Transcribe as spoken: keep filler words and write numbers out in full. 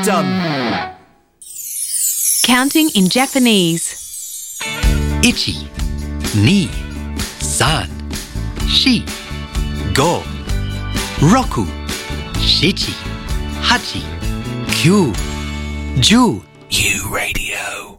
done. Counting in Japanese. Ichi, ni, san, shi, go, roku, shichi, hachi, kyu, ju. U Radio.